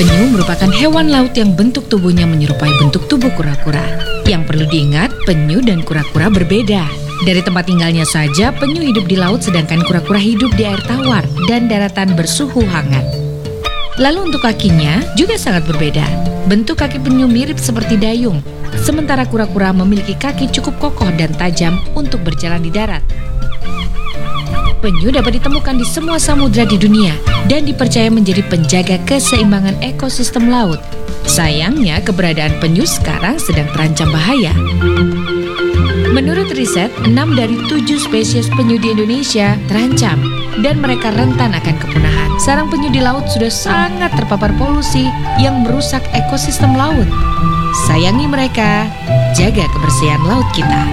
Penyu merupakan hewan laut yang bentuk tubuhnya menyerupai bentuk tubuh kura-kura. Yang perlu diingat, penyu dan kura-kura berbeda. Dari tempat tinggalnya saja, penyu hidup di laut sedangkan kura-kura hidup di air tawar dan daratan bersuhu hangat. Lalu untuk kakinya juga sangat berbeda. Bentuk kaki penyu mirip seperti dayung, sementara kura-kura memiliki kaki cukup kokoh dan tajam untuk berjalan di darat. Penyu dapat ditemukan di semua samudra di dunia dan dipercaya menjadi penjaga keseimbangan ekosistem laut. Sayangnya, keberadaan penyu sekarang sedang terancam bahaya. Menurut riset, 6 dari 7 spesies penyu di Indonesia terancam dan mereka rentan akan kepunahan. Sarang penyu di laut sudah sangat terpapar polusi yang merusak ekosistem laut. Sayangi mereka, jaga kebersihan laut kita.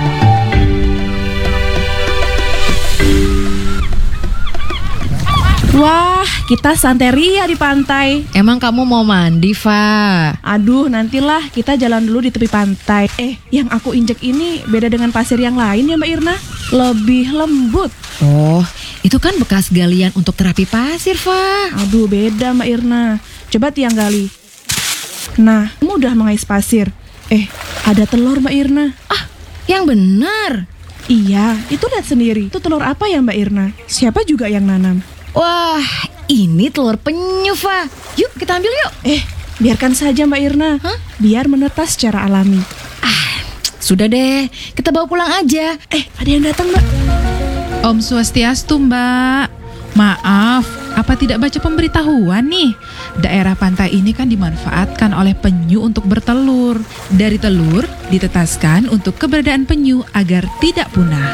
Wah, kita santeria di pantai. Emang kamu mau mandi, Fa? Aduh, nantilah kita jalan dulu di tepi pantai. Yang aku injek ini beda dengan pasir yang lain ya Mbak Irna. Lebih lembut. Oh, itu kan bekas galian untuk terapi pasir, Fa. Aduh, beda Mbak Irna. Coba tiang gali. Nah, mudah mengais pasir. Ada telur Mbak Irna. Yang benar. Iya, itu lihat sendiri. Itu telur apa ya Mbak Irna? Siapa juga yang nanam? Wah, ini telur penyu, Fa. Yuk, kita ambil yuk. Biarkan saja Mbak Irna. Biar menetas secara alami. Sudah deh, kita bawa pulang aja. Ada yang datang Mbak. Om Swastiastu, Mbak. Maaf, apa tidak baca pemberitahuan nih? Daerah pantai ini kan dimanfaatkan oleh penyu untuk bertelur. Dari telur ditetaskan untuk keberadaan penyu agar tidak punah.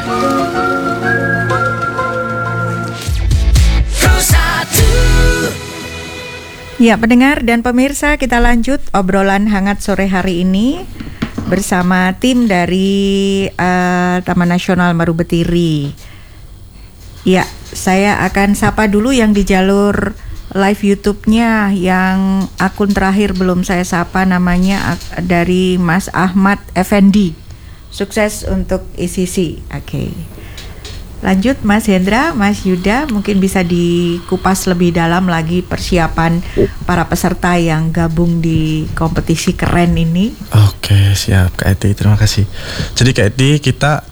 Ya, pendengar dan pemirsa, kita lanjut obrolan hangat sore hari ini bersama tim dari Taman Nasional Meru Betiri. Ya, saya akan sapa dulu yang di jalur live YouTube-nya, yang akun terakhir belum saya sapa, namanya dari Mas Ahmad Effendi. Sukses untuk ICC. Oke. Lanjut Mas Hendra, Mas Yuda, mungkin bisa dikupas lebih dalam lagi persiapan para peserta yang gabung di kompetisi keren ini. Oke, siap Kak Edi, terima kasih. Jadi Kak Edi, kita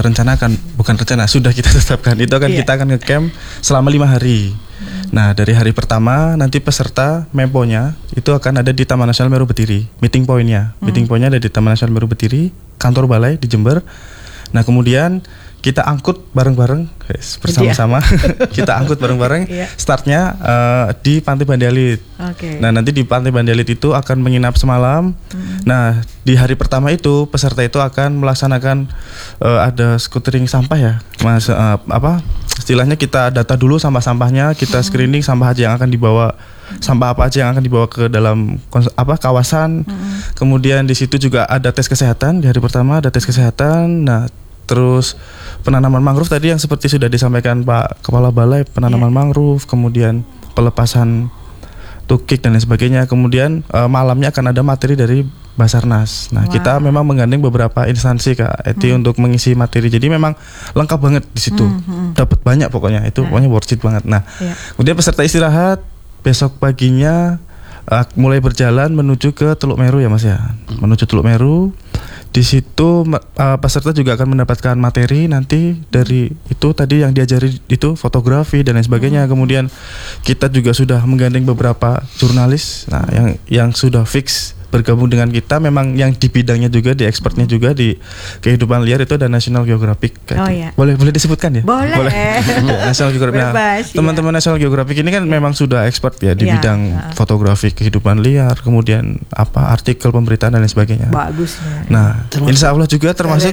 sudah kita tetapkan, itu akan kita akan nge-camp selama 5 hari. Nah, dari hari pertama nanti peserta memponya itu akan ada di Taman Nasional Meru Betiri, meeting point-nya. Meeting point-nya ada di Taman Nasional Meru Betiri, kantor balai di Jember. Nah, kemudian kita angkut bareng-bareng, bersama-sama. Kita angkut bareng-bareng. Startnya di Pantai Bandalit. Nah, nanti di Pantai Bandalit itu akan menginap semalam. Nah, di hari pertama itu peserta itu akan melaksanakan ada scootering sampah ya, Mas. Istilahnya kita data dulu sampah-sampahnya, kita screening sampah aja yang akan dibawa, sampah apa aja yang akan dibawa ke dalam kawasan. Kemudian di situ juga ada tes kesehatan. Di hari pertama ada tes kesehatan. Nah, terus penanaman mangrove tadi yang seperti sudah disampaikan Pak Kepala Balai, penanaman mangrove, kemudian pelepasan tukik dan lain sebagainya. Kemudian malamnya akan ada materi dari Basarnas. Nah, kita memang menggandeng beberapa instansi Kak Eti untuk mengisi materi. Jadi memang lengkap banget di situ. Dapat banyak pokoknya. Itu pokoknya worth it banget. Nah, kemudian peserta istirahat, besok paginya mulai berjalan menuju ke Teluk Meru ya Mas ya. Menuju Teluk Meru. Di situ peserta juga akan mendapatkan materi nanti dari itu tadi yang diajari itu fotografi dan lain sebagainya. Kemudian kita juga sudah menggandeng beberapa jurnalis, nah yang sudah fix bergabung dengan kita, memang yang di bidangnya juga, di expertnya juga di kehidupan liar itu ada National Geographic. Boleh disebutkan ya? Boleh. National Geographic. Nah, teman-teman National Geographic ini kan memang sudah expert ya di bidang fotografi kehidupan liar, kemudian artikel pemberitaan dan lain sebagainya. Bagus. Nah, insya Allah juga termasuk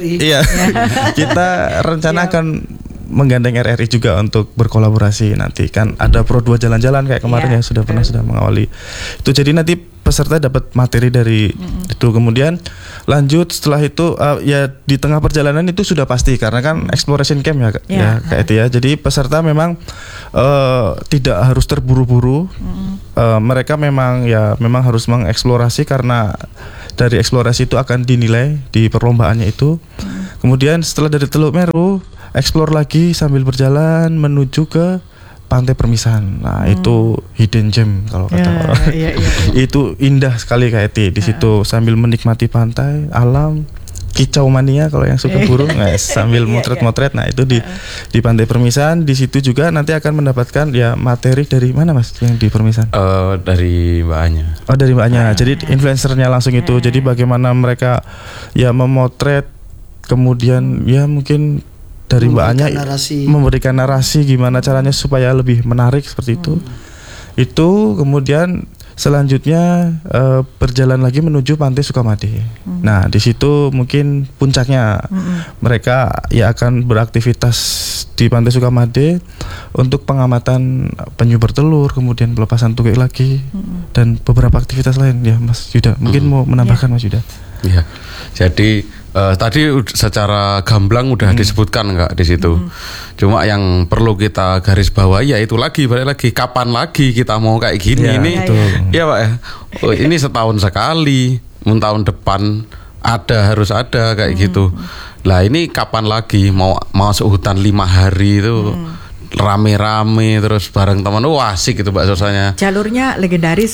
kita rencana akan menggandeng RRI juga untuk berkolaborasi. Nanti kan ada Pro 2 jalan-jalan kayak kemarin yang sudah mengawali itu. Jadi nanti peserta dapat materi dari itu. Kemudian lanjut setelah itu ya di tengah perjalanan itu sudah pasti karena kan exploration camp ya kayak itu ya. Jadi peserta memang tidak harus terburu-buru. Mereka memang harus mengeksplorasi karena dari eksplorasi itu akan dinilai di perlombaannya itu. Kemudian setelah dari Teluk Meru, explore lagi sambil berjalan menuju ke Pantai Permisahan. Nah, itu hidden gem kalau kata orang. Itu indah sekali Kak Eti di situ sambil menikmati pantai, alam, kicau mania kalau yang suka burung, sambil motret-motret. Nah, itu di Pantai Permisahan. Di situ juga nanti akan mendapatkan ya materi dari mana Mas yang di Permisahan? Dari Mbak Anya. Oh, dari Mbak Anya. Jadi influencernya langsung itu. Jadi bagaimana mereka ya memotret, kemudian ya mungkin dari Mbak Anya memberikan narasi gimana caranya supaya lebih menarik seperti itu. Itu kemudian selanjutnya berjalan lagi menuju Pantai Sukamade. Nah, di situ mungkin puncaknya mereka ya akan beraktivitas di Pantai Sukamade untuk pengamatan penyu bertelur, kemudian pelepasan tugek lagi dan beberapa aktivitas lain ya Mas Yuda. Mungkin mau menambahkan Mas Yuda. Iya. Jadi tadi secara gamblang udah disebutkan Kak di situ. Cuma yang perlu kita garis bawahi ya itu lagi, balik lagi, kapan lagi kita mau kayak gini ini? Ya Pak ya. Ini setahun sekali, tahun depan harus ada kayak gitu. Lah ini kapan lagi mau masuk hutan 5 hari itu? Rame-rame terus bareng teman, asik gitu Mbak suasananya. Jalurnya legendaris.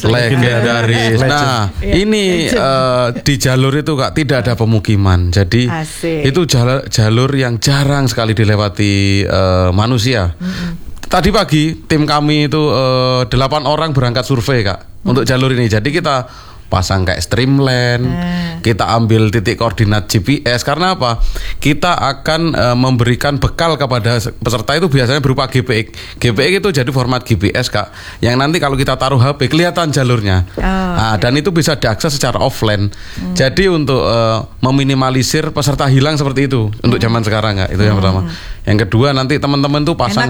Nah, ini di jalur itu Kak tidak ada pemukiman. Jadi itu jalur yang jarang sekali dilewati manusia. Tadi pagi tim kami itu 8 orang berangkat survei Kak untuk jalur ini. Jadi kita pasang kayak streamline, kita ambil titik koordinat GPS. Karena apa? Kita akan memberikan bekal kepada peserta itu biasanya berupa GPX. GPX itu jadi format GPS Kak, yang nanti kalau kita taruh HP kelihatan jalurnya. Dan itu bisa diakses secara offline. Jadi untuk meminimalisir peserta hilang seperti itu untuk zaman sekarang Kak. Itu yang pertama. Yang kedua nanti teman-teman tuh pasang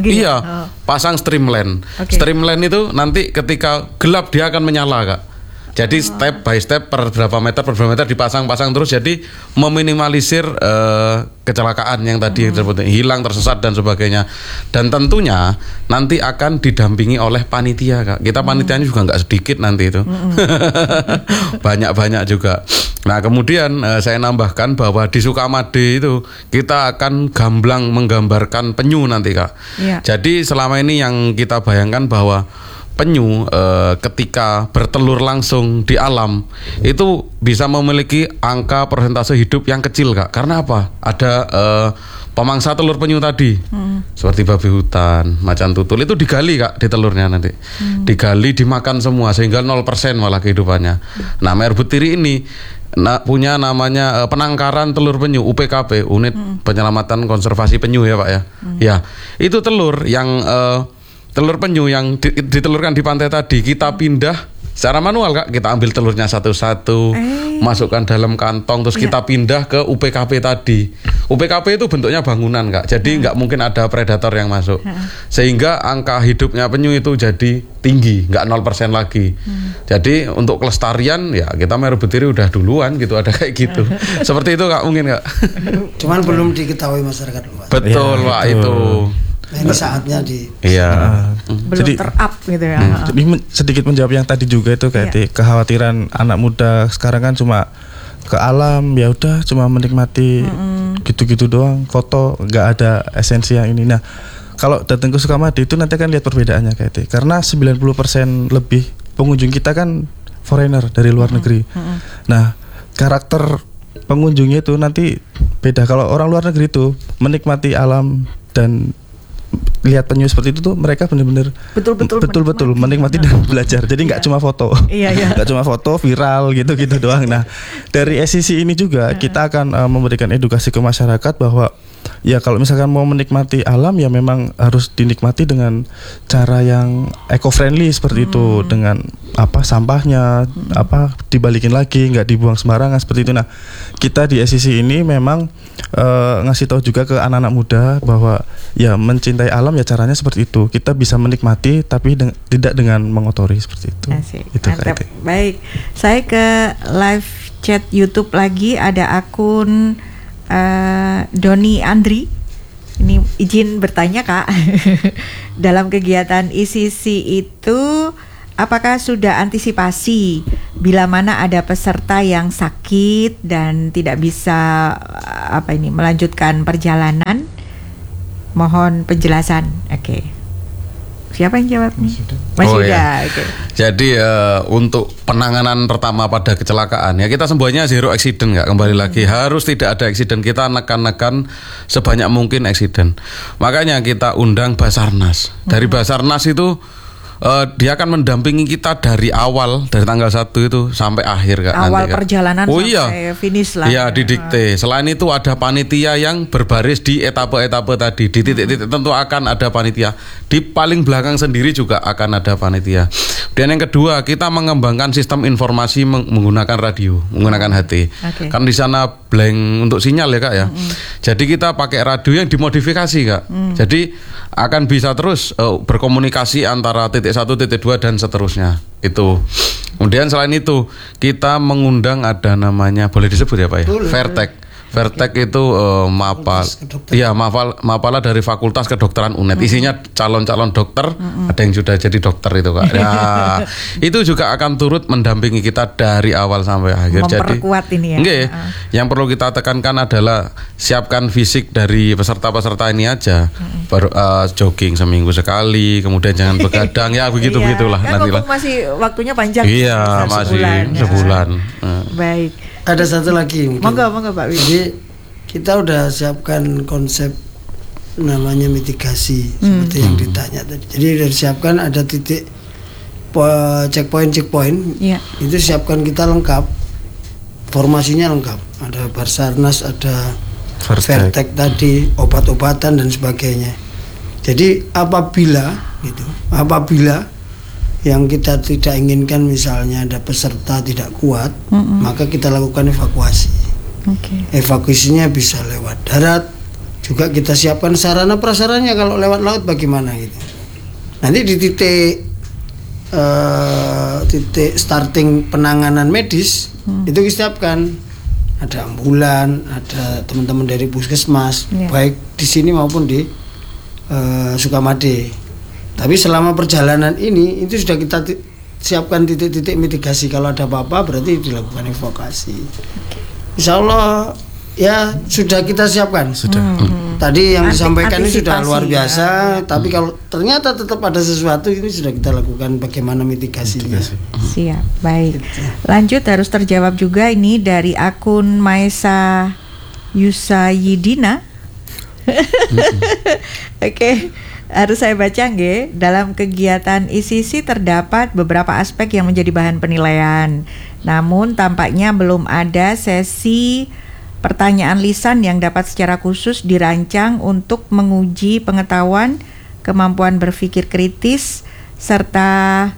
pasang streamline. Streamline itu nanti ketika gelap dia akan menyala Kak. Jadi step by step per berapa meter dipasang-pasang terus, jadi meminimalisir kecelakaan yang tadi disebut hilang, tersesat dan sebagainya. Dan tentunya nanti akan didampingi oleh panitia Kak. Kita panitianya juga nggak sedikit nanti itu. Banyak-banyak juga. Nah, kemudian saya nambahkan bahwa di Sukamade itu kita akan gamblang menggambarkan penyu nanti Kak. Jadi selama ini yang kita bayangkan bahwa penyu ketika bertelur langsung di alam itu bisa memiliki angka persentase hidup yang kecil Kak. Karena apa? Ada pemangsa telur penyu tadi seperti babi hutan, macan tutul itu digali Kak di telurnya nanti. Digali, dimakan semua sehingga 0% malah kehidupannya. Nah, Air Betiri ini punya namanya penangkaran telur penyu, UPKP, Unit Penyelamatan Konservasi Penyu ya Pak ya. Ya, itu telur yang telur penyu yang ditelurkan di pantai tadi kita pindah secara manual Kak. Kita ambil telurnya satu-satu, masukkan dalam kantong, terus kita pindah ke UPKP tadi. UPKP itu bentuknya bangunan Kak, jadi nggak mungkin ada predator yang masuk. Sehingga angka hidupnya penyu itu jadi tinggi, nggak 0% lagi. Jadi untuk kelestarian ya kita Air Betiri udah duluan gitu, ada kayak gitu. Seperti itu Kak mungkin Kak. Cuman belum diketahui masyarakat luas. Betul Pak itu. Nah, ini saatnya belum jadi, ter-up gitu ya. Jadi sedikit menjawab yang tadi juga itu kayak kekhawatiran anak muda sekarang kan cuma ke alam, ya udah cuma menikmati gitu-gitu doang, foto, nggak ada esensi yang ini. Nah, kalau datang ke Sukamade itu nanti akan lihat perbedaannya kayak karena 90% lebih pengunjung kita kan foreigner dari luar negeri. Nah, karakter pengunjungnya itu nanti beda. Kalau orang luar negeri itu menikmati alam dan lihat penyu seperti itu tuh mereka benar-benar betul-betul menikmati dan belajar. Jadi nggak cuma foto, nggak cuma foto viral gitu doang. Nah, dari SCC ini juga kita akan memberikan edukasi ke masyarakat bahwa ya kalau misalkan mau menikmati alam ya memang harus dinikmati dengan cara yang eco-friendly seperti itu, dengan sampahnya dibalikin lagi, nggak dibuang sembarangan seperti itu. Nah, kita di SCC ini memang ngasih tahu juga ke anak-anak muda bahwa ya mencintai alam ya caranya seperti itu. Kita bisa menikmati tapi tidak dengan mengotori seperti itu. Itu baik, saya ke live chat YouTube lagi, ada akun Doni Andri. Ini izin bertanya Kak. Dalam kegiatan ICC itu apakah sudah antisipasi bila mana ada peserta yang sakit dan tidak bisa melanjutkan perjalanan? Mohon penjelasan. Siapa yang jawab nih? Mas Oh, Yuda. ya. Oke. Jadi untuk penanganan pertama pada kecelakaan ya kita semuanya zero accident nggak, kembali lagi harus tidak ada accident, kita nekan sebanyak mungkin accident. Makanya kita undang Basarnas. Dari Basarnas itu dia akan mendampingi kita dari awal, dari tanggal 1 itu sampai akhir Kak. Awal nanti, Kak. perjalanan iya. sampai finish lah. Iya, didikte. Selain itu ada panitia yang berbaris di etape-etape tadi. Di titik-titik tentu akan ada panitia. Di paling belakang sendiri juga akan ada panitia. Dan yang kedua, kita mengembangkan sistem informasi menggunakan radio, menggunakan HT. Okay. Kan di sana blank untuk sinyal ya Kak ya. Jadi kita pakai radio yang dimodifikasi Kak. Jadi akan bisa terus berkomunikasi antara titik 1, titik 2 dan seterusnya. Itu. Kemudian selain itu kita mengundang ada namanya, boleh disebut ya Pak ya? Vertek. Vertek itu Mapala dari Fakultas Kedokteran UNED. Isinya calon-calon dokter, ada yang sudah jadi dokter itu Kak. Ya, itu juga akan turut mendampingi kita dari awal sampai akhir. Memperkuat ini ya. Yang perlu kita tekankan adalah siapkan fisik dari peserta-peserta ini aja. Jogging seminggu sekali, kemudian jangan begadang ya begitulah kan nanti lah. Masih waktunya panjang. Iya, masih sebulan. Baik. Ada satu lagi mungkin. Monggo Pak Wi. Jadi kita udah siapkan konsep namanya mitigasi seperti yang ditanya tadi. Jadi udah siapkan ada titik checkpoint. Iya. Itu siapkan kita lengkap. Formasinya lengkap. Ada Basarnas, ada Vertek tadi, obat-obatan dan sebagainya. Jadi apabila yang kita tidak inginkan misalnya ada peserta tidak kuat, maka kita lakukan evakuasi. Evakuasinya bisa lewat darat, juga kita siapkan sarana prasarannya kalau lewat laut bagaimana gitu. Nanti di titik starting penanganan medis itu disiapkan, ada ambulan, ada teman-teman dari puskesmas, baik di sini maupun di Sukamade. Tapi selama perjalanan ini itu sudah kita siapkan titik-titik mitigasi. Kalau ada apa-apa berarti dilakukan evakuasi. Insya Allah ya sudah kita siapkan. Sudah. Tadi yang disampaikan ini sudah luar ya. biasa. Tapi kalau ternyata tetap ada sesuatu ini sudah kita lakukan bagaimana mitigasinya. Siap, baik. Lanjut harus terjawab juga ini dari akun Maesa Yusayidina. Oke. Harus saya baca nggih. Dalam kegiatan ICC terdapat beberapa aspek yang menjadi bahan penilaian. Namun tampaknya belum ada sesi pertanyaan lisan yang dapat secara khusus dirancang untuk menguji pengetahuan, kemampuan berpikir kritis serta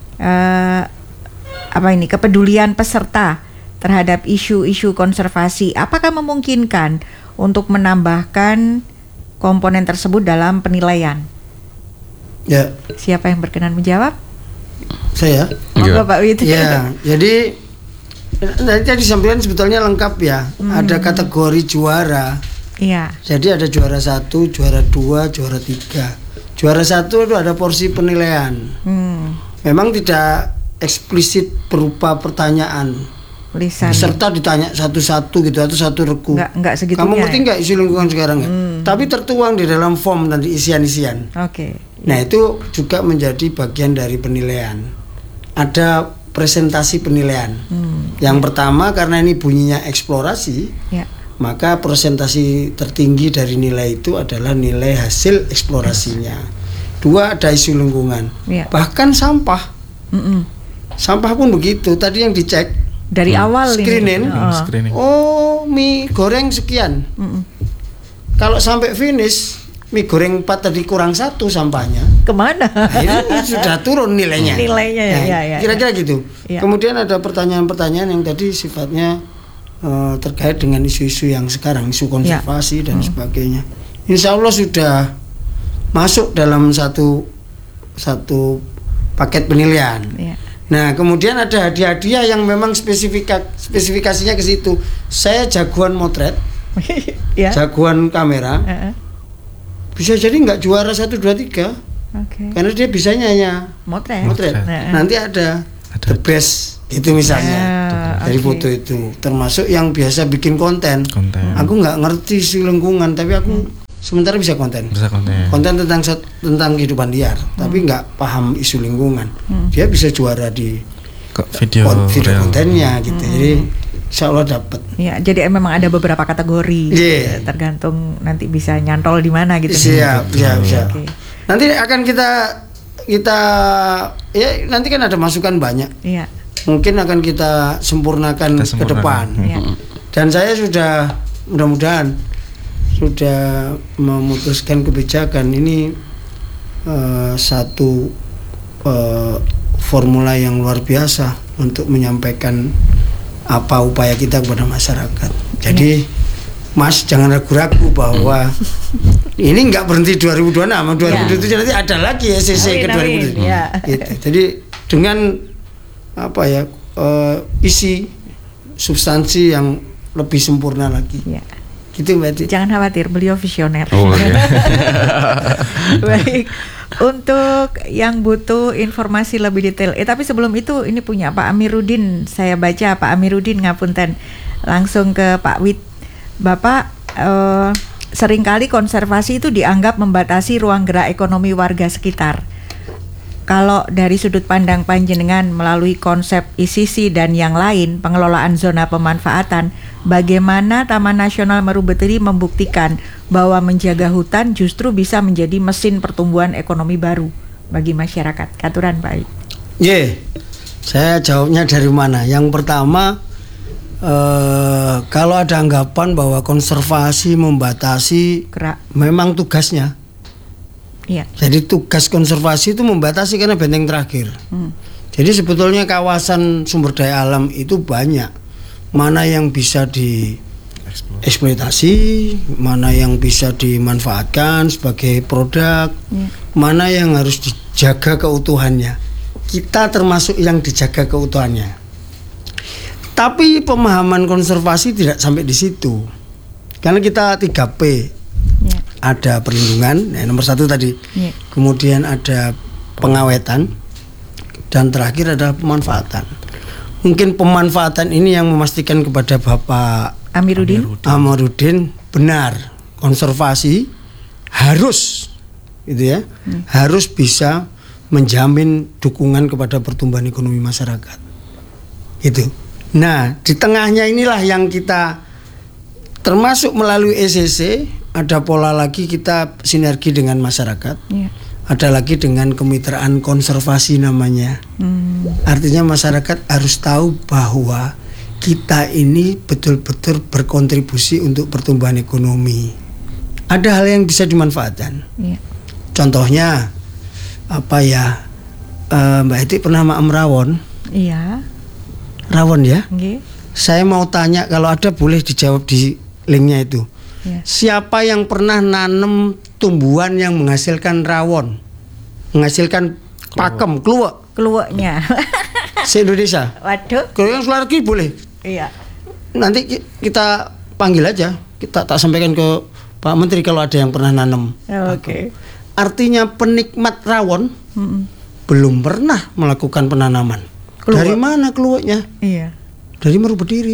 kepedulian peserta terhadap isu-isu konservasi. Apakah memungkinkan untuk menambahkan komponen tersebut dalam penilaian? Ya. Siapa yang berkenan menjawab? Saya. Monggo Pak Wid. Ya, jadi tadi disampaikan sebetulnya lengkap ya. Ada kategori juara. Iya. Jadi ada juara 1, juara 2, juara 3. Juara 1 itu ada porsi penilaian. Memang tidak eksplisit berupa pertanyaan. Lisan. Peserta ditanya satu-satu gitu atau satu regu. Enggak segitunya. Kamu ngerti nggak isu lingkungan sekarang? Tapi tertuang di dalam form nanti isian-isian. Oke. Nah itu juga menjadi bagian dari penilaian. Ada presentasi penilaian. Yang pertama karena ini bunyinya eksplorasi, maka presentasi tertinggi dari nilai itu adalah nilai hasil eksplorasinya. 2 ada isu lingkungan. Bahkan sampah. Sampah pun begitu. Tadi yang dicek dari awal screening. Oh, mie goreng sekian. Kalau sampai finish mie goreng 4 tadi kurang 1 sampahnya. Kemana? Nah, ini sudah turun nilainya. Nilainya ya. Kira-kira gitu. Kemudian ada pertanyaan-pertanyaan yang tadi sifatnya terkait dengan isu-isu yang sekarang, isu konservasi dan sebagainya. Insya Allah sudah masuk dalam satu paket penilaian. Nah, kemudian ada hadiah-hadiah yang memang spesifikasinya ke situ. Saya jagoan motret, jagoan kamera. Bisa jadi nggak juara 1, 2, 3. Karena dia bisanya hanya motret. Nanti ada the best itu misalnya dari foto itu. Termasuk yang biasa bikin konten. Aku nggak ngerti isu lingkungan, tapi aku sementara bisa konten. Konten tentang kehidupan liar, tapi nggak paham isu lingkungan. Dia bisa juara di video kontennya gitu. Jadi insya Allah dapat. Ya, jadi memang ada beberapa kategori. Tergantung nanti bisa nyantol di mana gitu. Siap. Okay. Nanti akan kita ya nanti kan ada masukan banyak. Iya. Mungkin akan kita sempurnakan ke depan. Dan saya sudah mudah-mudahan sudah memutuskan kebijakan ini satu formula yang luar biasa untuk menyampaikan apa upaya kita kepada masyarakat. Jadi Mas jangan ragu-ragu bahwa ini nggak berhenti 2026, 2027 nanti ada lagi SCC ke 2027. Gitu. Jadi dengan apa ya isi substansi yang lebih sempurna lagi. Gitu Mbak Edi. Jangan khawatir, beliau visioner. Baik. Untuk yang butuh informasi lebih detail, tapi sebelum itu ini punya Pak Amiruddin. Saya baca Pak Amiruddin ngapunten. Langsung ke Pak Wid. Bapak, seringkali konservasi itu dianggap membatasi ruang gerak ekonomi warga sekitar. Kalau dari sudut pandang panjenengan melalui konsep ICC dan yang lain, pengelolaan zona pemanfaatan, bagaimana Taman Nasional Meru Betiri membuktikan bahwa menjaga hutan justru bisa menjadi mesin pertumbuhan ekonomi baru bagi masyarakat? Katuran Pak Wid. Saya jawabnya dari mana? Yang pertama, kalau ada anggapan bahwa konservasi membatasi gerak, memang tugasnya. Jadi tugas konservasi itu membatasi karena benteng terakhir. Jadi sebetulnya kawasan sumber daya alam itu banyak. Mana yang bisa dieksploitasi, mana yang bisa dimanfaatkan sebagai produk, mana yang harus dijaga keutuhannya. Kita termasuk yang dijaga keutuhannya. Tapi pemahaman konservasi tidak sampai di situ. Karena kita 3P. Ada perlindungan, nomor 1 tadi. Kemudian ada pengawetan, dan terakhir adalah pemanfaatan. Mungkin pemanfaatan ini yang memastikan kepada Bapak Amiruddin benar, konservasi harus gitu ya. Harus bisa menjamin dukungan kepada pertumbuhan ekonomi masyarakat. Gitu. Nah, di tengahnya inilah yang kita termasuk melalui ECC, ada pola lagi kita sinergi dengan masyarakat. Ada lagi dengan kemitraan konservasi namanya. Artinya masyarakat harus tahu bahwa kita ini betul-betul berkontribusi untuk pertumbuhan ekonomi. Ada hal yang bisa dimanfaatkan. Contohnya apa ya? Mbak Eti pernah maem rawon? Rawon ya? Saya mau tanya, kalau ada boleh dijawab di linknya itu. Siapa yang pernah nanam tumbuhan yang menghasilkan rawon, menghasilkan pakem, keluaknya se-Indonesia? Waduh. Kalau yang lagi boleh. Nanti kita panggil aja, kita tak sampaikan ke Pak Menteri kalau ada yang pernah nanam. Artinya penikmat rawon belum pernah melakukan penanaman. Dari mana keluaknya? Dari Meru Betiri.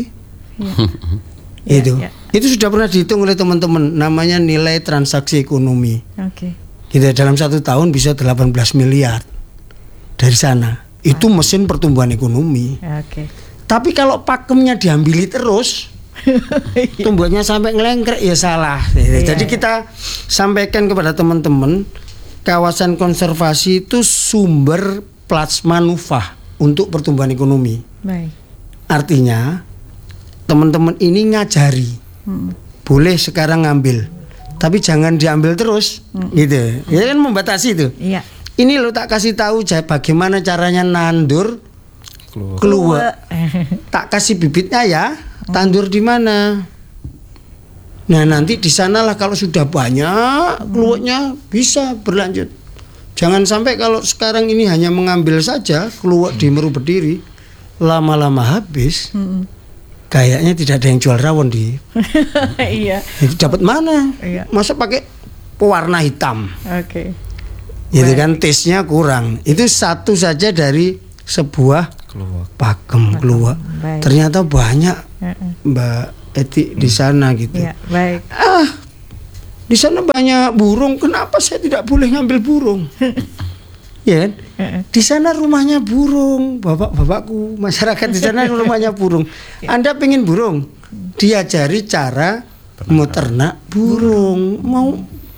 Itu sudah pernah dihitung oleh teman-teman, namanya nilai transaksi ekonomi. Gitu, dalam 1 tahun bisa 18 miliar dari sana. Itu mesin pertumbuhan ekonomi. Tapi kalau pakemnya diambili terus, tumbuhnya sampai ngelengkrek, ya salah. Jadi kita sampaikan kepada teman-teman, kawasan konservasi itu sumber plasma nufah untuk pertumbuhan ekonomi. Artinya teman-teman ini ngajari. Boleh sekarang ngambil, tapi jangan diambil terus, gitu. Ya kan membatasi itu. Ini lo tak kasih tahu bagaimana caranya nandur keluar. Tak kasih bibitnya ya, tandur di mana. Nah nanti di sanalah kalau sudah banyak keluarnya bisa berlanjut. Jangan sampai kalau sekarang ini hanya mengambil saja keluar di Meru Betiri, lama-lama habis. Kayaknya tidak ada yang jual rawon di. Itu dapat mana? Masa pakai pewarna hitam? Itu kan taste-nya kurang. Itu satu saja dari sebuah pakem keluak. Ternyata banyak Mbak Eti di sana gitu. Di sana banyak burung, kenapa saya tidak boleh ngambil burung? Ya kan? Di sana rumahnya burung, bapak-bapakku, masyarakat di sana rumahnya burung. Anda pengen burung, diajari cara meternak burung, mau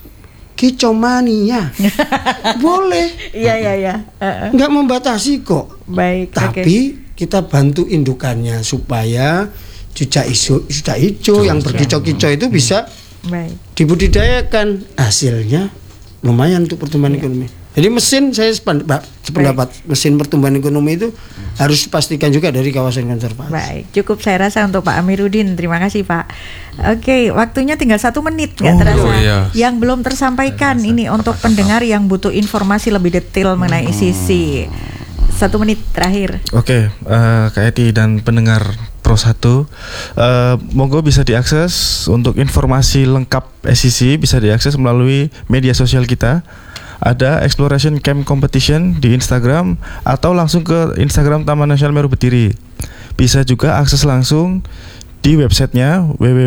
kicomania, boleh. Iya. Nggak membatasi kok. Baik. Tapi kita bantu indukannya supaya cucak hijau yang berkicau-kicau itu bisa dibudidayakan, hasilnya lumayan untuk pertumbuhan ekonomi. Jadi mesin, saya sependapat mesin pertumbuhan ekonomi itu harus dipastikan juga dari kawasan konservasi. Baik, cukup saya rasa untuk Pak Amiruddin. Terima kasih Pak. Oke, waktunya tinggal 1 menit, nggak terasa. Yang belum tersampaikan ini untuk pendengar yang butuh informasi lebih detail mengenai ICC. 1 menit terakhir. Oke, Kak Eti dan pendengar Pro 1, monggo bisa diakses untuk informasi lengkap SCC, bisa diakses melalui media sosial kita. Ada Exploration Camp Competition di Instagram atau langsung ke Instagram Taman Nasional Meru Betiri. Bisa juga akses langsung di websitenya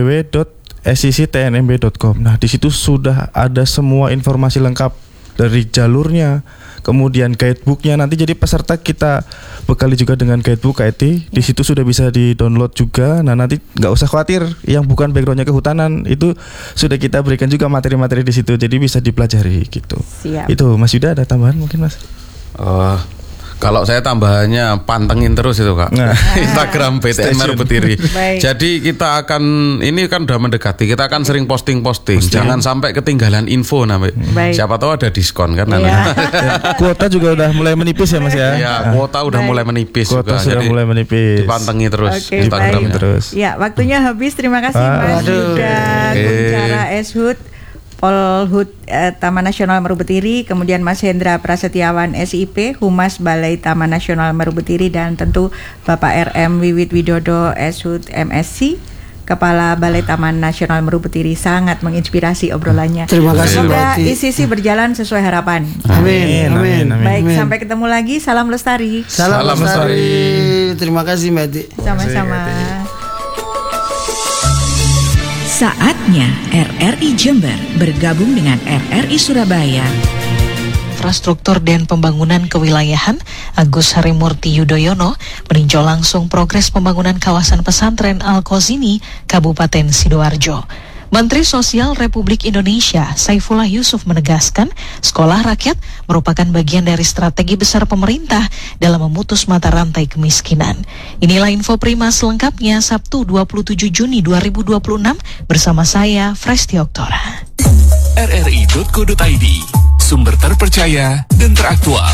www.scctnmb.com. Nah, di situ sudah ada semua informasi lengkap dari jalurnya, kemudian guidebooknya. Nanti jadi peserta kita bekali juga dengan guidebook KIT. Di situ sudah bisa di-download juga. Nah, nanti nggak usah khawatir yang bukan backgroundnya kehutanan, itu sudah kita berikan juga materi-materi di situ. Jadi bisa dipelajari gitu. Siap. Itu Mas Yuda ada tambahan mungkin Mas? Kalau saya tambahannya pantengin terus itu Kak, Instagram PTN Meru Betiri. Jadi kita akan, ini kan udah mendekati, kita akan sering posting. Jangan sampai ketinggalan info siapa tahu ada diskon kan. Kuota juga udah mulai menipis ya Mas ya. Ya, kuota udah mulai menipis kuota juga. Sudah mulai menipis. Dipantengi terus Instagram terus. Ya, waktunya habis. Terima kasih Mas Yuda Guncara Eshut, Polhut Taman Nasional Meru Betiri, kemudian Mas Hendra Prasetyawan SIP, Humas Balai Taman Nasional Meru Betiri, dan tentu Bapak RM Wiwit Widodo Eshut MSc, Kepala Balai Taman Nasional Meru Betiri. Sangat menginspirasi obrolannya. Terima kasih. Semoga ICC berjalan sesuai harapan. Amin. Baik, sampai ketemu lagi. Salam lestari. Salam lestari. Terima kasih Mbak Edi. Sama-sama. Saatnya RRI Jember bergabung dengan RRI Surabaya. Infrastruktur dan Pembangunan Kewilayahan Agus Harimurti Yudhoyono meninjau langsung progres pembangunan kawasan pesantren Al-Qazini, Kabupaten Sidoarjo. Menteri Sosial Republik Indonesia Saifullah Yusuf menegaskan sekolah rakyat merupakan bagian dari strategi besar pemerintah dalam memutus mata rantai kemiskinan. Inilah info prima selengkapnya Sabtu 27 Juni 2026 bersama saya Fresti Oktora. rri.co.id, sumber terpercaya dan teraktual.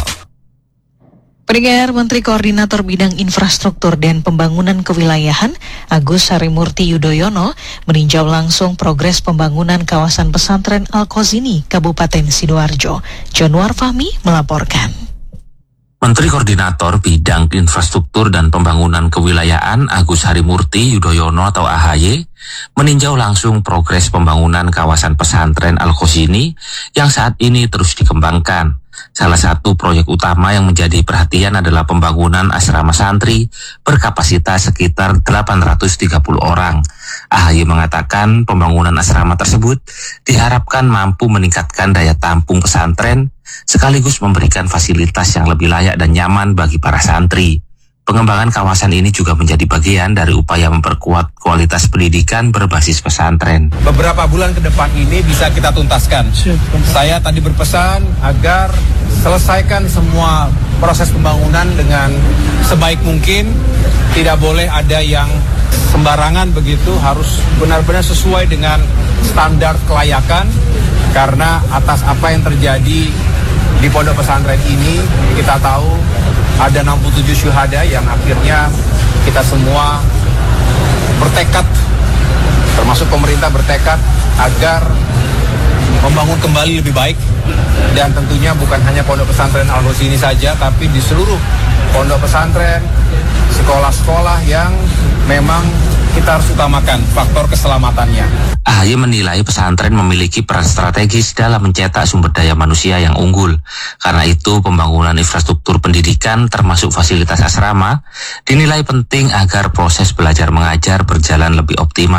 Pendengar, Menteri Koordinator Bidang Infrastruktur dan Pembangunan Kewilayahan Agus Harimurti Yudhoyono meninjau langsung progres pembangunan kawasan pesantren Al-Qazini, Kabupaten Sidoarjo. Januar Fahmi melaporkan. Menteri Koordinator Bidang Infrastruktur dan Pembangunan Kewilayahan Agus Harimurti Yudhoyono atau AHY meninjau langsung progres pembangunan kawasan pesantren Al-Qazini yang saat ini terus dikembangkan. Salah satu proyek utama yang menjadi perhatian adalah pembangunan asrama santri berkapasitas sekitar 830 orang. AHY mengatakan pembangunan asrama tersebut diharapkan mampu meningkatkan daya tampung pesantren sekaligus memberikan fasilitas yang lebih layak dan nyaman bagi para santri. Pengembangan kawasan ini juga menjadi bagian dari upaya memperkuat kualitas pendidikan berbasis pesantren. Beberapa bulan ke depan ini bisa kita tuntaskan. Saya tadi berpesan agar selesaikan semua proses pembangunan dengan sebaik mungkin. Tidak boleh ada yang sembarangan begitu, harus benar-benar sesuai dengan standar kelayakan. Karena atas apa yang terjadi di pondok pesantren ini, kita tahu ada 67 syuhada yang akhirnya kita semua bertekad, termasuk pemerintah bertekad agar membangun kembali lebih baik. Dan tentunya bukan hanya pondok pesantren Al-Qazini saja, tapi di seluruh pondok pesantren, sekolah-sekolah yang memang kita harus utamakan faktor keselamatannya. AHY menilai pesantren memiliki peran strategis dalam mencetak sumber daya manusia yang unggul. Karena itu, pembangunan infrastruktur pendidikan termasuk fasilitas asrama dinilai penting agar proses belajar mengajar berjalan lebih optimal.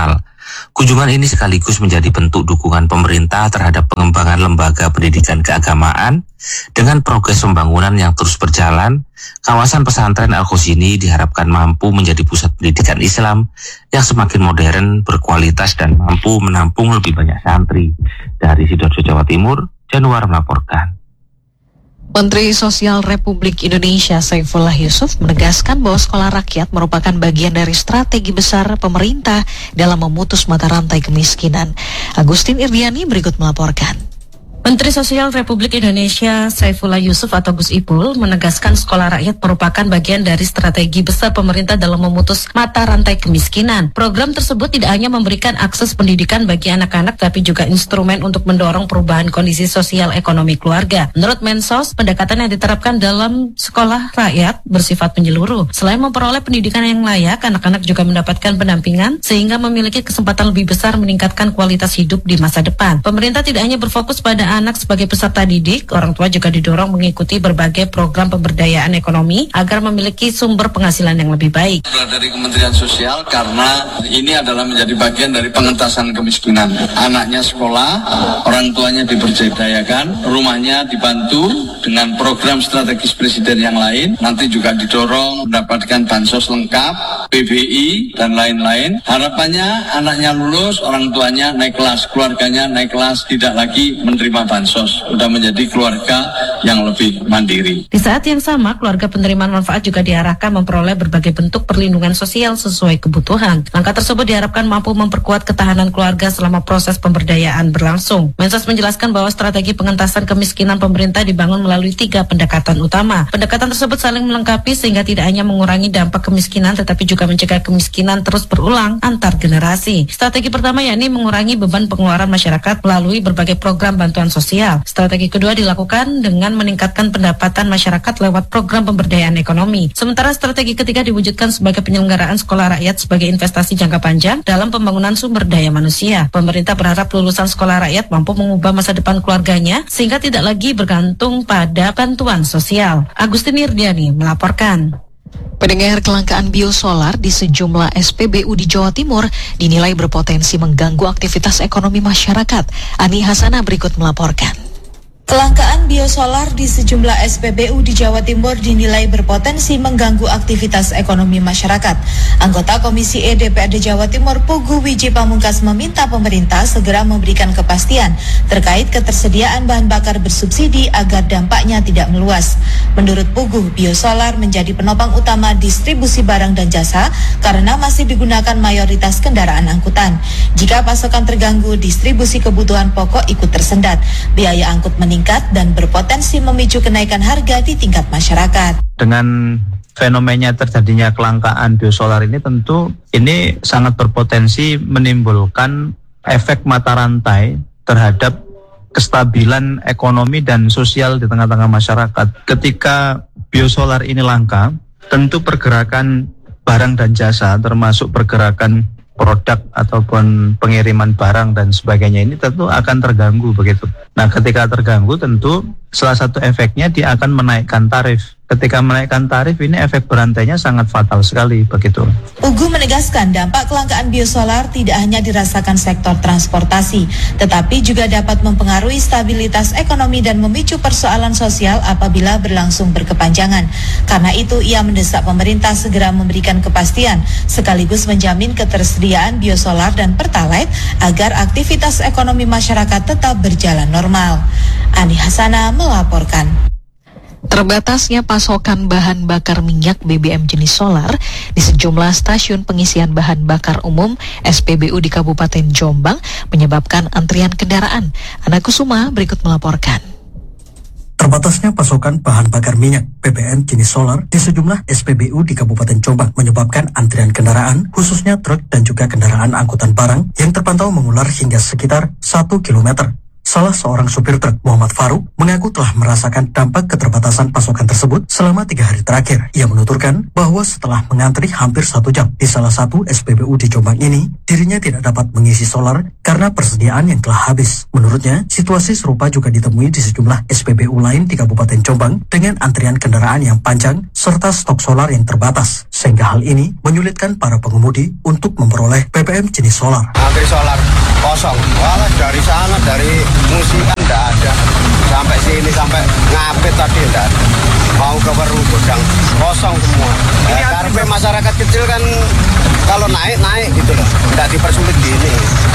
Kunjungan ini sekaligus menjadi bentuk dukungan pemerintah terhadap pengembangan lembaga pendidikan keagamaan. Dengan progres pembangunan yang terus berjalan, kawasan pesantren Al-Khozini diharapkan mampu menjadi pusat pendidikan Islam yang semakin modern, berkualitas, dan mampu menampung lebih banyak santri. Dari Sidoarjo, Jawa Timur, Januar melaporkan. Menteri Sosial Republik Indonesia Saifullah Yusuf menegaskan bahwa sekolah rakyat merupakan bagian dari strategi besar pemerintah dalam memutus mata rantai kemiskinan. Agustin Irdiani berikut melaporkan. Menteri Sosial Republik Indonesia Saifullah Yusuf atau Gus Ipul menegaskan sekolah rakyat merupakan bagian dari strategi besar pemerintah dalam memutus mata rantai kemiskinan. Program tersebut tidak hanya memberikan akses pendidikan bagi anak-anak, tapi juga instrumen untuk mendorong perubahan kondisi sosial ekonomi keluarga. Menurut Mensos, pendekatan yang diterapkan dalam sekolah rakyat bersifat menyeluruh. Selain memperoleh pendidikan yang layak, anak-anak juga mendapatkan pendampingan sehingga memiliki kesempatan lebih besar meningkatkan kualitas hidup di masa depan. Pemerintah tidak hanya berfokus pada anak sebagai peserta didik, orang tua juga didorong mengikuti berbagai program pemberdayaan ekonomi agar memiliki sumber penghasilan yang lebih baik. Dari Kementerian Sosial karena ini adalah menjadi bagian dari pengentasan kemiskinan. Anaknya sekolah, orang tuanya diberdayakan, rumahnya dibantu dengan program strategis presiden yang lain. Nanti juga didorong mendapatkan bansos lengkap, PBI dan lain-lain. Harapannya anaknya lulus, orang tuanya naik kelas, keluarganya naik kelas, tidak lagi menerima bansos, sudah menjadi keluarga yang lebih mandiri. Di saat yang sama, keluarga penerima manfaat juga diarahkan memperoleh berbagai bentuk perlindungan sosial sesuai kebutuhan. Langkah tersebut diharapkan mampu memperkuat ketahanan keluarga selama proses pemberdayaan berlangsung. Mensos menjelaskan bahwa strategi pengentasan kemiskinan pemerintah dibangun melalui 3 pendekatan utama. Pendekatan tersebut saling melengkapi sehingga tidak hanya mengurangi dampak kemiskinan, tetapi juga mencegah kemiskinan terus berulang antar generasi. Strategi pertama yakni mengurangi beban pengeluaran masyarakat melalui berbagai program bantuan sosial. Strategi kedua dilakukan dengan meningkatkan pendapatan masyarakat lewat program pemberdayaan ekonomi. Sementara strategi ketiga diwujudkan sebagai penyelenggaraan sekolah rakyat sebagai investasi jangka panjang dalam pembangunan sumber daya manusia. Pemerintah berharap lulusan sekolah rakyat mampu mengubah masa depan keluarganya sehingga tidak lagi bergantung pada bantuan sosial. Agustin Irdiani melaporkan. Pendengar, kelangkaan biosolar di sejumlah SPBU di Jawa Timur dinilai berpotensi mengganggu aktivitas ekonomi masyarakat. Ani Hasanah berikut melaporkan. Kelangkaan biosolar di sejumlah SPBU di Jawa Timur dinilai berpotensi mengganggu aktivitas ekonomi masyarakat. Anggota Komisi E DPRD Jawa Timur Pugu Wiji Pamungkas meminta pemerintah segera memberikan kepastian terkait ketersediaan bahan bakar bersubsidi agar dampaknya tidak meluas. Menurut Pugu, biosolar menjadi penopang utama distribusi barang dan jasa karena masih digunakan mayoritas kendaraan angkutan. Jika pasokan terganggu, distribusi kebutuhan pokok ikut tersendat. Biaya angkut meningkat dan berpotensi memicu kenaikan harga di tingkat masyarakat. Dengan fenomena terjadinya kelangkaan biosolar ini tentu ini sangat berpotensi menimbulkan efek mata rantai terhadap kestabilan ekonomi dan sosial di tengah-tengah masyarakat. Ketika biosolar ini langka, tentu pergerakan barang dan jasa termasuk pergerakan produk ataupun pengiriman barang dan sebagainya ini tentu akan terganggu begitu. Nah, ketika terganggu tentu salah satu efeknya dia akan menaikkan tarif. Ketika menaikkan tarif ini efek berantainya sangat fatal sekali begitu. Ugu menegaskan dampak kelangkaan biosolar tidak hanya dirasakan sektor transportasi, tetapi juga dapat mempengaruhi stabilitas ekonomi dan memicu persoalan sosial apabila berlangsung berkepanjangan. Karena itu ia mendesak pemerintah segera memberikan kepastian sekaligus menjamin ketersediaan biosolar dan pertalite agar aktivitas ekonomi masyarakat tetap berjalan normal. Ani Hasanah melaporkan. Terbatasnya pasokan bahan bakar minyak BBM jenis solar di sejumlah stasiun pengisian bahan bakar umum SPBU di Kabupaten Jombang menyebabkan antrian kendaraan. Ana Kusuma berikut melaporkan. Terbatasnya pasokan bahan bakar minyak BBM jenis solar di sejumlah SPBU di Kabupaten Jombang menyebabkan antrian kendaraan, khususnya truk dan juga kendaraan angkutan barang yang terpantau mengular hingga sekitar 1 kilometer. salah seorang supir truk, Muhammad Faruk, mengaku telah merasakan dampak keterbatasan pasokan tersebut selama 3 hari terakhir. Ia menuturkan bahwa setelah mengantri hampir 1 jam di salah satu SPBU di Jombang ini, dirinya tidak dapat mengisi solar karena persediaan yang telah habis. Menurutnya, situasi serupa juga ditemui di sejumlah SPBU lain di Kabupaten Jombang dengan antrian kendaraan yang panjang serta stok solar yang terbatas, sehingga hal ini menyulitkan para pengemudi untuk memperoleh BBM jenis solar. Antri solar kosong, walah dari sana, dari musikan tidak ada, sampai sini, sampai Ngapit tadi tidak ada, mau ke Weru Godang kosong semua. Karena masyarakat kecil kan kalau naik gitu loh, tidak dipersulit gini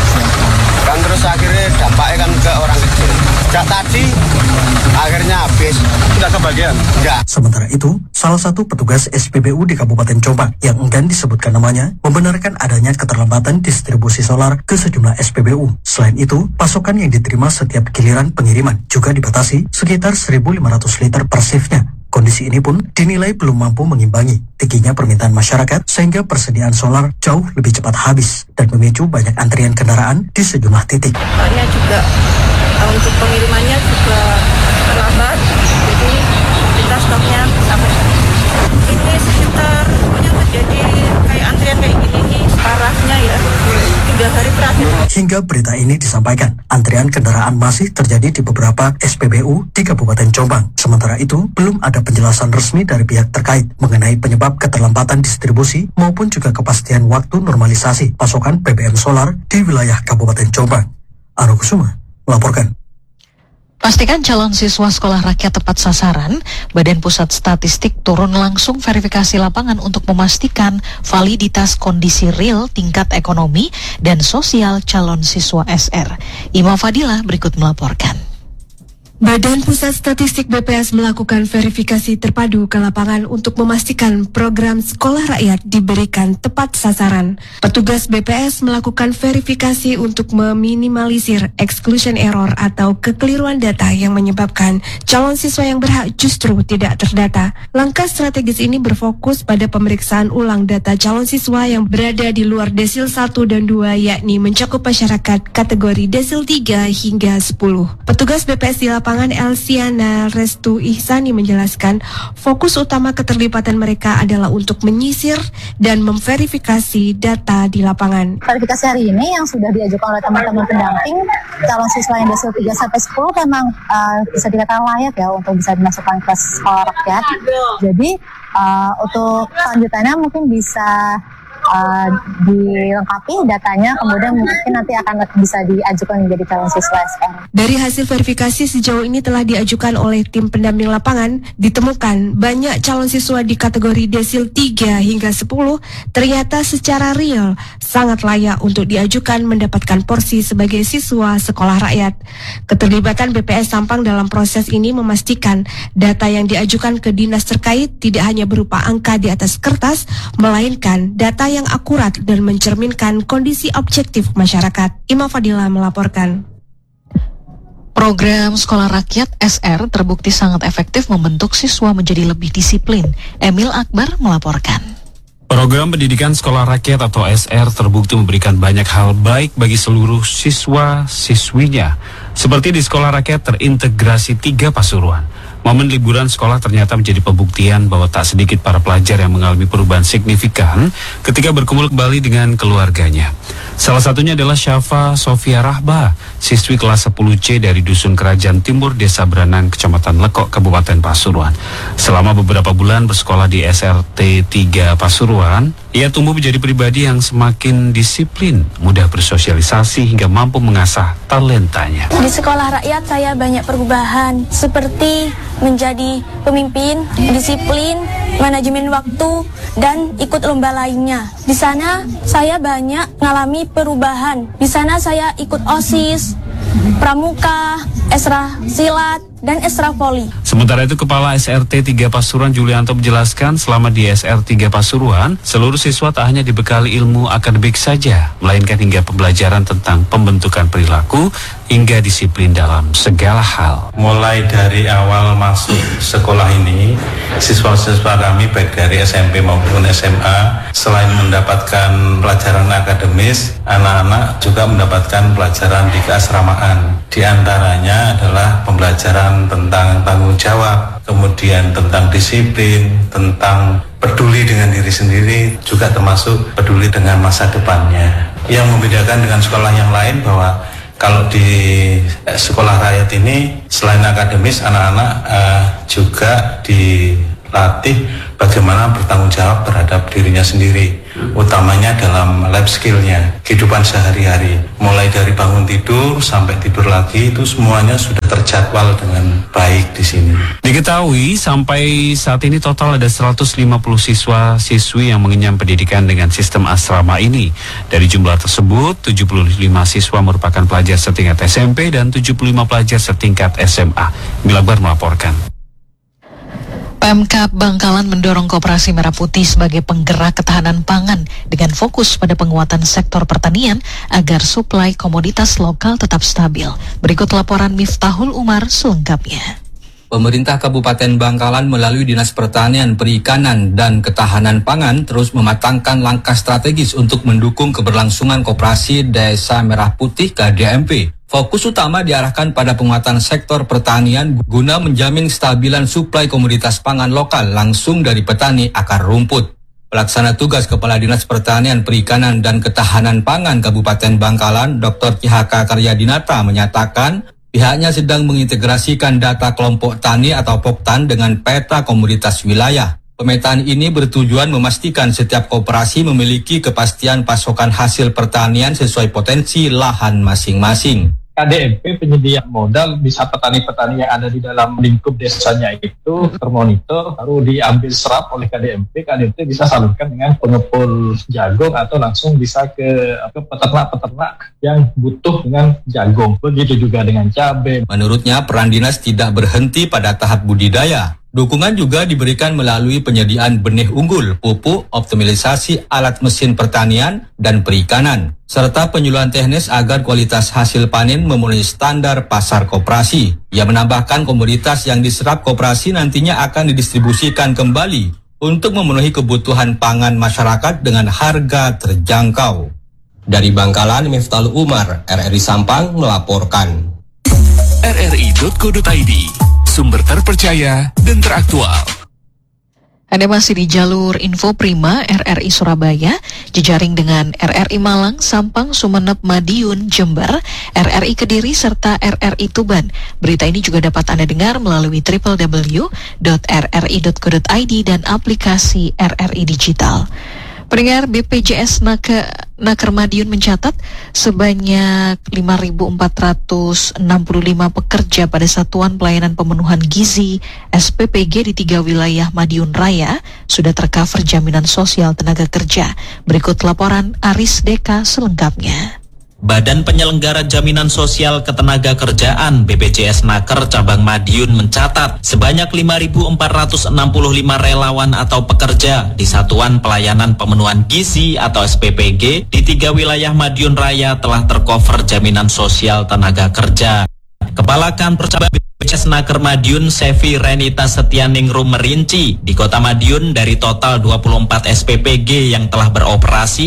kan, terus akhirnya dampaknya kan ke orang kecil. Sejak tadi akhirnya habis, tidak kebagian. Enggak. Sementara itu, salah satu petugas SPBU di Kabupaten Jombang yang enggan disebutkan namanya membenarkan adanya keterlambatan distribusi solar ke sejumlah SPBU. Selain itu, pasokan yang diterima setiap giliran pengiriman juga dibatasi sekitar 1.500 liter per shiftnya. Kondisi ini pun dinilai belum mampu mengimbangi tingginya permintaan masyarakat sehingga persediaan solar jauh lebih cepat habis dan memicu banyak antrian kendaraan di sejumlah titik. Soalnya juga untuk pengirimannya juga terlambat, jadi kita stoknya sampai ini sekitar punya terjadi kayak antrian kayak gini nih arahnya ya 3 hari terakhir. Hingga berita ini disampaikan, antrian kendaraan masih terjadi di beberapa SPBU di Kabupaten Jombang. Sementara itu, belum ada penjelasan resmi dari pihak terkait mengenai penyebab keterlambatan distribusi maupun juga kepastian waktu normalisasi pasokan BBM solar di wilayah Kabupaten Jombang. Anu Kusuma melaporkan. Pastikan calon siswa sekolah rakyat tepat sasaran, Badan Pusat Statistik turun langsung verifikasi lapangan untuk memastikan validitas kondisi real tingkat ekonomi dan sosial calon siswa SR. Imam Fadilah berikut melaporkan. Badan Pusat Statistik BPS melakukan verifikasi terpadu ke lapangan untuk memastikan program sekolah rakyat diberikan tepat sasaran. Petugas BPS melakukan verifikasi untuk meminimalisir exclusion error atau kekeliruan data yang menyebabkan calon siswa yang berhak justru tidak terdata. Langkah strategis ini berfokus pada pemeriksaan ulang data calon siswa yang berada di luar desil 1 dan 2, yakni mencakup masyarakat kategori desil 3 hingga 10. Petugas BPS di lapangan Elsiana Restu Ihsani menjelaskan fokus utama keterlibatan mereka adalah untuk menyisir dan memverifikasi data di lapangan. Verifikasi hari ini yang sudah diajukan oleh teman-teman pendamping calon siswa yang desil 3 sampai 10 memang bisa dikatakan layak ya untuk bisa dimasukkan ke sekolah rakyat. Jadi untuk lanjutannya mungkin bisa dilengkapi datanya, kemudian mungkin nanti akan bisa diajukan menjadi calon siswa SR. Dari hasil verifikasi sejauh ini telah diajukan oleh tim pendamping lapangan, ditemukan banyak calon siswa di kategori desil 3 hingga 10 ternyata secara real sangat layak untuk diajukan mendapatkan porsi sebagai siswa sekolah rakyat. Keterlibatan BPS Sampang dalam proses ini memastikan data yang diajukan ke dinas terkait tidak hanya berupa angka di atas kertas, melainkan data yang akurat dan mencerminkan kondisi objektif masyarakat. Imam Fadilah melaporkan. Program Sekolah Rakyat SR terbukti sangat efektif membentuk siswa menjadi lebih disiplin. Emil Akbar melaporkan. Program Pendidikan Sekolah Rakyat atau SR terbukti memberikan banyak hal baik bagi seluruh siswa-siswinya. Seperti di Sekolah Rakyat terintegrasi 3 Pasuruan. Momen liburan sekolah ternyata menjadi pembuktian bahwa tak sedikit para pelajar yang mengalami perubahan signifikan ketika berkumpul kembali dengan keluarganya. Salah satunya adalah Syafa Sofia Rahba, siswi kelas 10C dari Dusun Kerajaan Timur, Desa Beranang, Kecamatan Lekok, Kabupaten Pasuruan. Selama beberapa bulan bersekolah di SRT 3 Pasuruan, ia tumbuh menjadi pribadi yang semakin disiplin, mudah bersosialisasi hingga mampu mengasah talentanya. Di sekolah rakyat saya banyak perubahan, seperti menjadi pemimpin, disiplin, manajemen waktu, dan ikut lomba lainnya. Di sana saya banyak mengalami perubahan. Di sana saya ikut OSIS, pramuka, ekstra silat, dan ekstravoli. Sementara itu Kepala SRT 3 Pasuruan Julianto menjelaskan selama di SR3 Pasuruan, seluruh siswa tak hanya dibekali ilmu akademik saja, melainkan hingga pembelajaran tentang pembentukan perilaku hingga disiplin dalam segala hal. Mulai dari awal masuk sekolah ini, siswa-siswa kami baik dari SMP maupun SMA, selain mendapatkan pelajaran akademis, anak-anak juga mendapatkan pelajaran di keasramaan. Di antaranya adalah pembelajaran tentang tanggung jawab, kemudian tentang disiplin, tentang peduli dengan diri sendiri, juga termasuk peduli dengan masa depannya. Yang membedakan dengan sekolah yang lain bahwa kalau di sekolah rakyat ini selain akademis, anak-anak juga dilatih bagaimana bertanggung jawab terhadap dirinya sendiri, utamanya dalam life skill-nya, kehidupan sehari-hari. Mulai dari bangun tidur sampai tidur lagi, itu semuanya sudah terjadwal dengan baik di sini. Diketahui sampai saat ini total ada 150 siswa-siswi yang mengenyam pendidikan dengan sistem asrama ini. Dari jumlah tersebut, 75 siswa merupakan pelajar setingkat SMP dan 75 pelajar setingkat SMA. Milakbar melaporkan. Pemkab Bangkalan mendorong Koperasi Merah Putih sebagai penggerak ketahanan pangan dengan fokus pada penguatan sektor pertanian agar suplai komoditas lokal tetap stabil. Berikut laporan Miftahul Umar selengkapnya. Pemerintah Kabupaten Bangkalan melalui Dinas Pertanian, Perikanan, dan Ketahanan Pangan terus mematangkan langkah strategis untuk mendukung keberlangsungan Koperasi Desa Merah Putih KDMP. Fokus utama diarahkan pada penguatan sektor pertanian guna menjamin kestabilan suplai komoditas pangan lokal langsung dari petani akar rumput. Pelaksana tugas Kepala Dinas Pertanian, Perikanan, dan Ketahanan Pangan Kabupaten Bangkalan, Dr. CHK Karyadinata menyatakan pihaknya sedang mengintegrasikan data kelompok tani atau POKTAN dengan peta komoditas wilayah. Pemetaan ini bertujuan memastikan setiap koperasi memiliki kepastian pasokan hasil pertanian sesuai potensi lahan masing-masing. KDMP penyedia modal, bisa petani-petani yang ada di dalam lingkup desanya itu termonitor, lalu diambil serap oleh KDMP bisa salurkan dengan pengepul jagung atau langsung bisa ke peternak-peternak yang butuh dengan jagung. Begitu juga dengan cabai. Menurutnya peran dinas tidak berhenti pada tahap budidaya. Dukungan juga diberikan melalui penyediaan benih unggul, pupuk, optimalisasi alat mesin pertanian dan perikanan, serta penyuluhan teknis agar kualitas hasil panen memenuhi standar pasar koperasi. Ia menambahkan komoditas yang diserap koperasi nantinya akan didistribusikan kembali untuk memenuhi kebutuhan pangan masyarakat dengan harga terjangkau. Dari Bangkalan, Miftahul Umar, RRI Sampang melaporkan. RRI.co.id, sumber terpercaya dan teraktual. Anda masih di jalur Info Prima RRI Surabaya, jejaring dengan RRI Malang, Sampang, Sumeneb, Madiun, Jember, RRI Kediri, serta RRI Tuban. Berita ini juga dapat Anda dengar melalui www.rri.co.id dan aplikasi RRI Digital. Pendengar, BPJS Naker Madiun mencatat sebanyak 5.465 pekerja pada Satuan Pelayanan Pemenuhan Gizi SPPG di 3 wilayah Madiun Raya sudah tercover jaminan sosial tenaga kerja. Berikut laporan Aris Deka selengkapnya. Badan Penyelenggara Jaminan Sosial Ketenagakerjaan BPJS Naker Cabang Madiun mencatat sebanyak 5.465 relawan atau pekerja di Satuan Pelayanan Pemenuhan Gizi atau SPPG di 3 wilayah Madiun Raya telah tercover jaminan sosial tenaga kerja. Kepala Kantor Cabang BPJS Naker Madiun, Sevi Renita Setianingrum merinci, di Kota Madiun dari total 24 SPPG yang telah beroperasi,